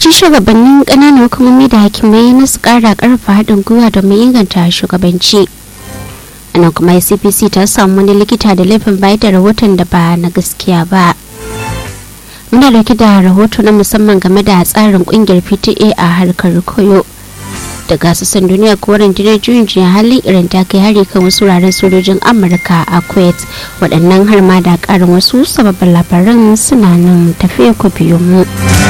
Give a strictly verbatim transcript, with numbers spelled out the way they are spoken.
buƙaci shugabannin ƙananan hukumomi da hakimai na su ƙara ƙarfa haɗin gwiwa domin inganta shugabanci. Anan kuma C P C ta samu wani likita da laifin bayar da rahoton da ba na gaskiya ba. Muna dauke da rahoto na musamman game da tsarin ƙungiyar P T A a harkar koyo. Daga sassan duniya ko rundunar juyin juya halin irin ta kai hari kan wasu wuraren sojojin Amurka a Kuwait. Waɗannan har ma da ƙarin wasu sababbin labaran suna nan tafiya ku biyo mu.